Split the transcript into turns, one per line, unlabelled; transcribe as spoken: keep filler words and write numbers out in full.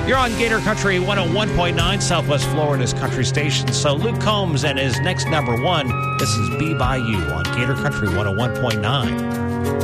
You're on Gator Country one oh one point nine, Southwest Florida's country station. So Luke Combs and his next number one. This is Be By You on Gator Country one oh one point nine.